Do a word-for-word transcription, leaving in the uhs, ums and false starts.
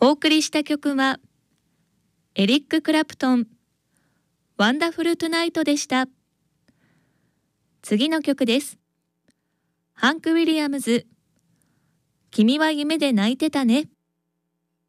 お送りした曲はエリック・クラプトン、ワンダフル・トゥナイトでした。次の曲です。ハンク・ウィリアムズ、君は夢で泣いてたね。